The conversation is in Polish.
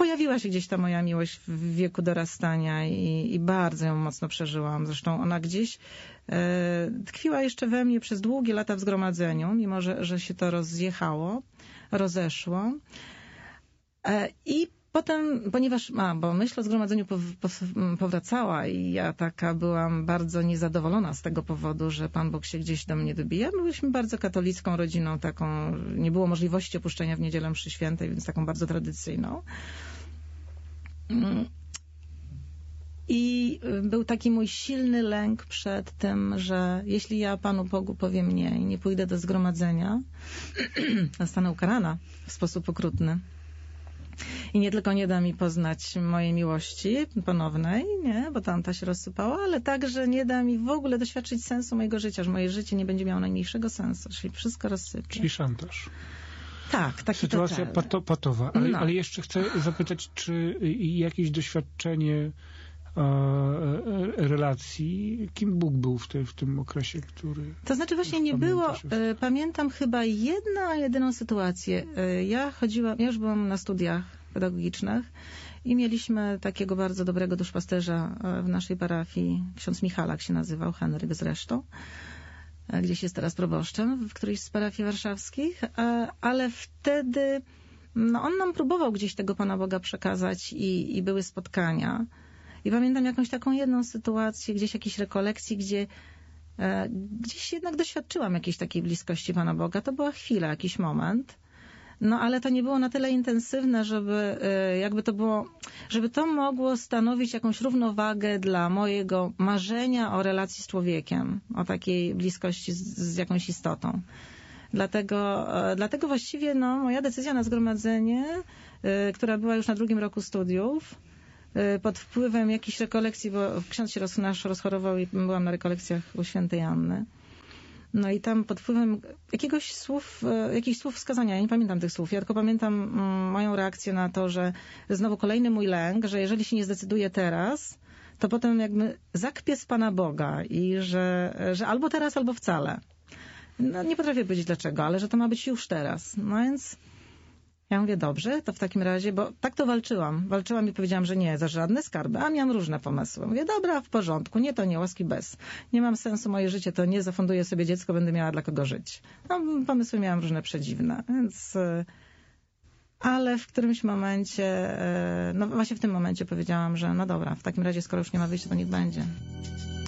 pojawiła się gdzieś ta moja miłość w wieku dorastania i bardzo ją mocno przeżyłam. Zresztą ona gdzieś tkwiła jeszcze we mnie przez długie lata w zgromadzeniu, mimo że się to rozeszło. I potem, bo myśl o zgromadzeniu powracała i ja taka byłam bardzo niezadowolona z tego powodu, że Pan Bóg się gdzieś do mnie dobija. Byliśmy bardzo katolicką rodziną, taką, nie było możliwości opuszczenia w niedzielę mszy świętej, więc taką bardzo tradycyjną. I był taki mój silny lęk przed tym, że jeśli ja Panu Bogu powiem nie i nie pójdę do zgromadzenia, zostanę ukarana w sposób okrutny. I nie tylko nie da mi poznać mojej miłości ponownej, nie, bo tamta się rozsypała, ale także nie da mi w ogóle doświadczyć sensu mojego życia, że moje życie nie będzie miało najmniejszego sensu, czyli wszystko rozsypie. Czyli szantaż. Tak, taki sytuacja patowa. Ale jeszcze chcę zapytać, czy jakieś doświadczenie relacji, kim Bóg był w tym okresie, który... To znaczy właśnie nie było, pamiętam chyba jedyną sytuację. Ja już byłam na studiach pedagogicznych i mieliśmy takiego bardzo dobrego duszpasterza w naszej parafii, ksiądz Michalak się nazywał, Henryk zresztą, gdzieś jest teraz proboszczem w którejś z parafii warszawskich, ale wtedy on nam próbował gdzieś tego Pana Boga przekazać i były spotkania. I pamiętam jakąś taką jedną sytuację, gdzieś jakiejś rekolekcji, gdzieś jednak doświadczyłam jakiejś takiej bliskości Pana Boga. To była chwila, jakiś moment. No ale to nie było na tyle intensywne, żeby to mogło stanowić jakąś równowagę dla mojego marzenia o relacji z człowiekiem, o takiej bliskości z jakąś istotą. Dlatego właściwie moja decyzja na zgromadzenie, która była już na 2. roku studiów, pod wpływem jakichś rekolekcji, bo ksiądz się nasz rozchorował i byłam na rekolekcjach u świętej Anny. No i tam pod wpływem jakichś słów wskazania, ja nie pamiętam tych słów, ja tylko pamiętam moją reakcję na to, że znowu kolejny mój lęk, że jeżeli się nie zdecyduję teraz, to potem jakby zakpię z Pana Boga i że albo teraz, albo wcale. No nie potrafię powiedzieć dlaczego, ale że to ma być już teraz. No więc ja mówię, dobrze, to w takim razie, bo tak to walczyłam. Walczyłam i powiedziałam, że nie, za żadne skarby, a miałam różne pomysły. Mówię, dobra, w porządku, nie to nie, łaski bez. Nie mam sensu, moje życie to nie, zafunduję sobie dziecko, będę miała dla kogo żyć. No, pomysły miałam różne przedziwne, więc... Ale w którymś momencie, właśnie w tym momencie powiedziałam, że no dobra, w takim razie, skoro już nie ma wyjścia, to niech będzie.